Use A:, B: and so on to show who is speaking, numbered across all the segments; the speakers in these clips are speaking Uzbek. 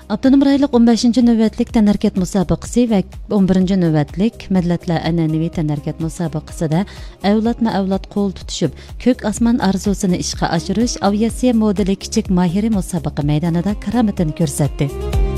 A: Abdunum rayliq 15-ci növbətlik tənərkət müsabiqəsi və 11-ci növbətlik millatlar ənənəvi tənərkət müsabiqəsində avlad qol tutuşub, kök asman arzusunu işqa aşırış aviasiya modeli kiçik mahiri müsabiqə meydanında karamatını görsətdi.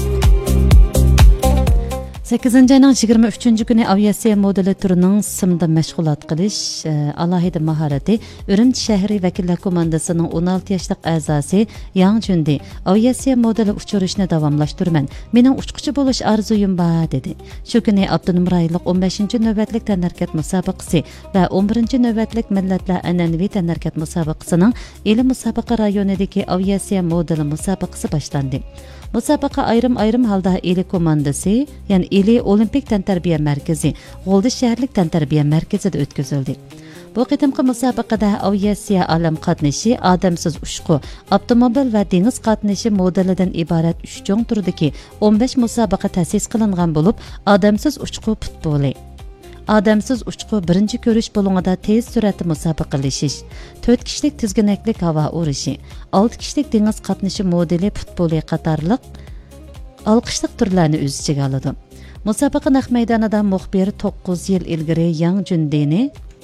A: 8-ci ayının 23-cü günü aviasiya modeli türünün simda məşğulat qilish alohida maharati Ürümçi şəhəri vəkillər komandasının 16 yaşlıq əzası Yang Jundi aviasiya modeli uçurishni davamlashtirman. Mening uçquchi bo'lish arzuyim bor dedi. Shu kuni Abdunum rayonlik 15-ci növbətlik tənərkət müsabiqəsi və 11-ci növbətlik millatlar ənənəvi tənərkət müsabiqəsinin Eli müsabiqə rayonidagi aviasiya modeli müsabiqəsi başlandı. Müsabiqə ayrım halda Eli komandası, yani Eli Olimpik Təntarbiya Mərkəzi, G'oldi shahərlik Təntarbiya Mərkəzida o'tkazildi. Bu qitimqi musobaqada aviasiya alam qatnashi, odamsiz uçqu, avtomobil va dengiz qatnashi modelidan iborat 3 cho'ng turdagi 15 musobaqa ta'sis qilingan bo'lib, odamsiz uçqu futboli, odamsiz uçqu birinchi ko'rish bo'lingida tez sur'atli musobaqalashish, 4 kishilik tizginaklik havo urishi, 6 kishilik dengiz qatnashi modeli futboli qatorliq olqishliq turlarni o'z ichiga oladi. Musobaqa naq maydonida muxbir 9 yil ilgari Yang Jundini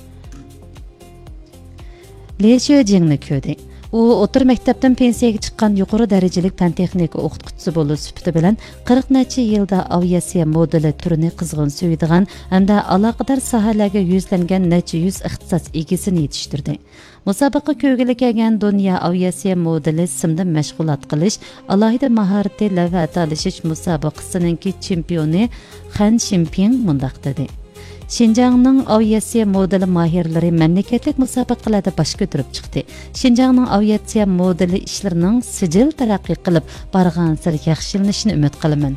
A: Li Shuijingni ko'rdi. U o'tir maktabdan pensiyaga chiqqan yuqori darajalik fan texnika o'qituvchisi bo'lib sifati bilan 40 necha yilda aviasiya modeli turini qizg'in suydigan hamda aloqador sohalarga yuzlangan necha yuz ixtisos egisini yetishtirdi. Musobaqa ko'giga kelgan dunyo aviasiya modeli simda mashg'ulot qilish alohida maharati lava atalishish musobaqasining chempioni Han Ximping mundaq dedi. Şinjanning aviasiya modeli mahirlari mamlakatlik musobaqalarda bosh ko'tarib chiqdi. Şinjanning aviasiya modeli ishlarining sijil taraqqiy qilib borgan sari yaxshilanishini umid qilaman.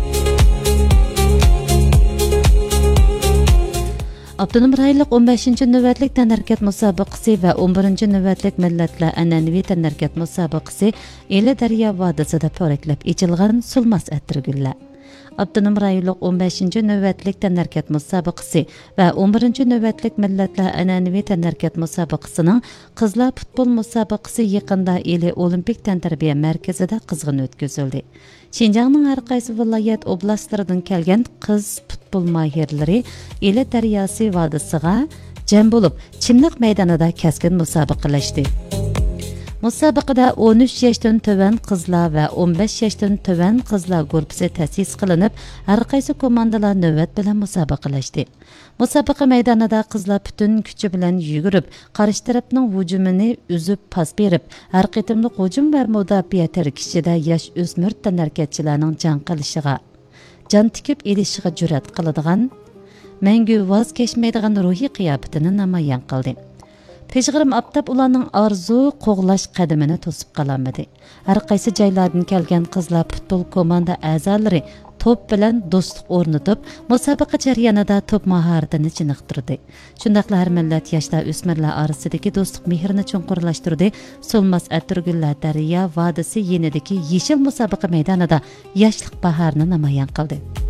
A: Abdunum rayonlik 15-ci növbətlik tənərkət müsabiqəsi və 11-ci növbətlik millatlar ənənəvi tənərkət müsabiqəsi Eli Daryo vodisida po'raklab echilgan sulmas atirgullar. Abdunum rayonlik 15-ci növbətlik tənərkət müsabiqəsi və 11-ci növbətlik millatlar ənənəvi tənərkət müsabiqəsinin qızlar futbol müsabiqəsi yaqında Eli Olimpik Təntarbiya Mərkəzində qizg'in o'tkazildi. Şinjanning har qaysi viloyat oblastlardan kelgan qiz futbol mahirlari Eli daryosi vodisiga jam bo'lib, Chimliq maydonida kaskin musobaqalashdi. Musobaqada 13 yoshdan tuvan qizlar va 15 yoshdan tuvan qizlar guruhi ta'sis qilinib, har qaysi komandalar navbat bilan musobaqalashdi. Musobaqa maydonida qizlar butun kuchi bilan yugurib, qarshi tarafning hujumini uzib pas berib, har qitimli hujum va mudofaa tarkishida yosh o'smir tənərkətçilərinin jan qilishiga, jan tikib elishiga jur'at qiladigan, mangu voz kechmaydigan ruhiy qiyofatini namoyon qildi. Peshg'irim aptab ularning arzu qo'g'lash qadamini to'sib qolmadi. Har qaysi joylardan kelgan qizlar futbol komanda a'zolari top bilan do'stlik o'rnatib, musobaqa jarayonida top mahoratini chiniqtirdi. Shundaqla har millat yoshlar o'smirlar orasidagi do'stlik mehrini chunqurlashtirdi. So'lmas atirgullar daryo vodisi yenidagi yeshil musobaqa maydonida yoshlik bahorini namoyon qildi.